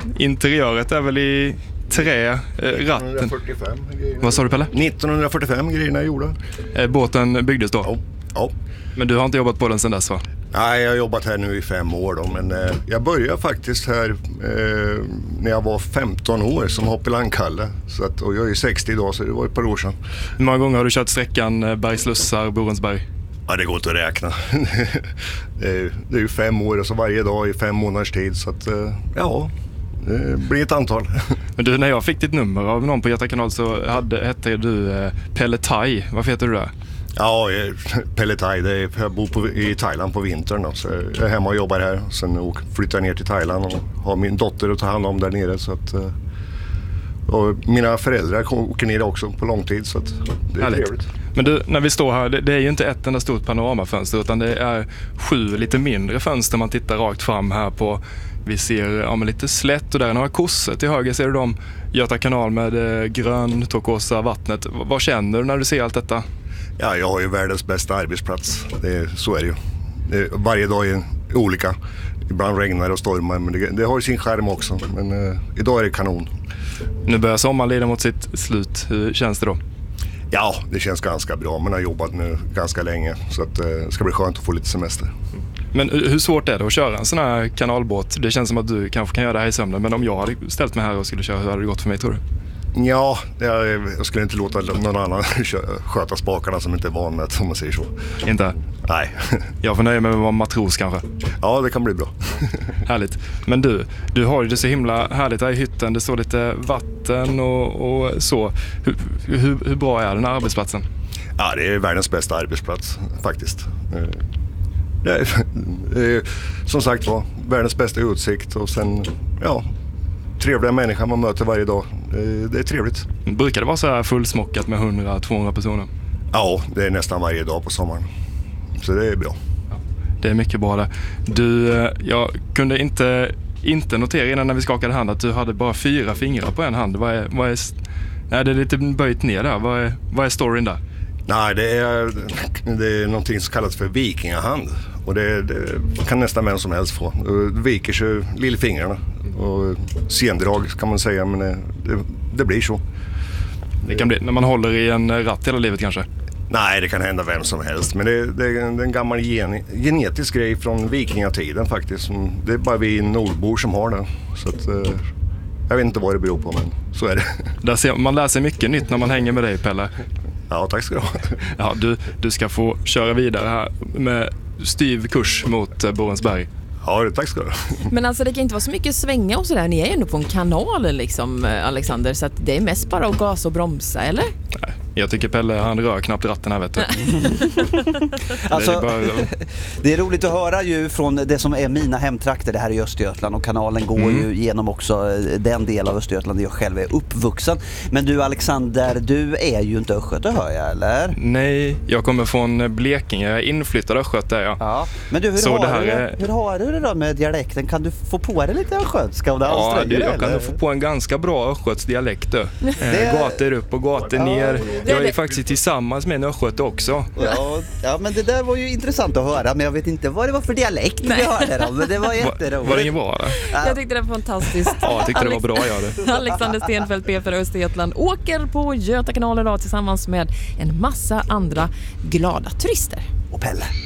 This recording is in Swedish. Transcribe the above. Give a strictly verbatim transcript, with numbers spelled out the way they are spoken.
interiöret är väl i trä, eh, ratten. nittonhundrafyrtiofem grejerna. Vad sa du, Pelle? nittonhundrafyrtiofem grejerna är gjorda. Eh, båten byggdes då? Ja. Ja. Men du har inte jobbat på den sedan dess, va? Nej, jag har jobbat här nu i fem år då, men eh, jag började faktiskt här eh, när jag var femton år som hoppelandkalle. Så att, och jag är sextio idag, så det var ett par år sedan. Hur många gånger har du kört sträckan eh, Bergslussar, Borensberg? Ja, det går inte att räkna. det, är, det är ju fem år och så varje dag i fem månaders tid, så att eh, ja, det blir ett antal. Men du, när jag fick ditt nummer av någon på Göta kanal så hade, hette du eh, Pelle Thai. Varför heter du det? Ja, Pelle Thai, det är, jag bor på, i Thailand på vintern då, så jag är hemma och jobbar här. Sen flyttar jag ner till Thailand och har min dotter att ta hand om där nere. Så att, och mina föräldrar åker ner också på lång tid, så att det är härligt. Trevligt. Men du, när vi står här, det, det är ju inte ett enda stort panoramafönster utan det är sju lite mindre fönster man tittar rakt fram här på. Vi ser ja, men lite slätt och där är några kossor. Till höger ser du dem, Göta kanal med eh, grön, turkosa vattnet. V- vad känner du när du ser allt detta? Ja, jag har ju världens bästa arbetsplats. Det är, så är det ju. Det är, varje dag är olika. Ibland regnar och stormar, men det, det har ju sin skärm också. Men eh, idag är det kanon. Nu börjar sommaren lida mot sitt slut. Hur känns det då? Ja, det känns ganska bra. Man har jobbat nu ganska länge, så att, eh, det ska bli skönt att få lite semester. Men hur svårt är det att köra en sån här kanalbåt? Det känns som att du kanske kan göra det här i sömnen. Men om jag hade ställt mig här och skulle köra, hur hade det gått för mig, tror du? Ja, jag, jag skulle inte låta någon annan sköta spakarna som inte är van med, om man säger så. Inte? Nej. Jag får nöja mig med att vara matros kanske. Ja, det kan bli bra. Härligt. Men du, du har ju det så himla härligt här i hytten. Det står lite vatten och, och så. Hur, hur, hur bra är den här arbetsplatsen? Ja, det är världens bästa arbetsplats faktiskt. Det är, det är, som sagt var, världens bästa utsikt och sen, ja, trevliga människor man möter varje dag. Det, det är trevligt. Brukar det vara så här fullsmockat med hundra till tvåhundra personer? Ja, det är nästan varje dag på sommaren. Så det är bra. Ja, det är mycket bra det. Du, jag kunde inte, inte notera innan när vi skakade hand att du hade bara fyra fingrar på en hand. Vad är, vad är, nej, det är lite böjt ner där. Vad är, vad är storyn där? Nej, det är, det är någonting som kallas för vikingahand. Och det, det kan nästan vem som helst få. Det viker sig lillfingrarna. Och sendrag kan man säga, men det, det blir så. Det kan bli när man håller i en ratt hela livet kanske? Nej, det kan hända vem som helst. Men det, det är en gammal gen, genetisk grej från vikingatiden faktiskt. Det är bara vi nordbor som har det. Så att, jag vet inte vad det beror på, men så är det. Där ser, man lär sig mycket nytt när man hänger med dig, Pelle. Ja, tack ska du ha. Ja, du, du ska få köra vidare här med styv kurs mot Borensberg. Ja, tack ska du ha. Men alltså det kan inte vara så mycket svänga och sådär. Ni är ju ändå på en kanal liksom, Alexander. Så att det är mest bara att gasa och bromsa, eller? Nej, jag tycker Pelle, han rör knappt ratten här, vet du. Alltså, det, är bara... det är roligt att höra ju från det som är mina hemtrakter, det här i Östergötland, och kanalen går mm. ju genom också den del av Östergötland där jag själv är uppvuxen. Men du, Alexander, du är ju inte östgöte, hör jag, eller? Nej, jag kommer från Blekinge, jag är inflyttad östgöte, ja. Ja. Men du, hur, Så har det här du, är... hur har du det då med dialekten? Kan du få på dig lite östgötska om det ja, anstränger du, jag eller? kan få på en ganska bra östgötsk dialekt. Eh, gator upp och gator ner. Jag är faktiskt tillsammans med en östgöte också. Ja, ja, men det där var ju intressant att höra, men jag vet inte vad det var för dialekt vi hörde då, men det var jätteroligt. Var det ingen bra eller? Jag tyckte det var fantastiskt. Ja, jag tyckte det var bra, jag det. Alexander Stenfeldt, P för Östergötland, åker på Göta kanal idag tillsammans med en massa andra glada turister. Och Pelle.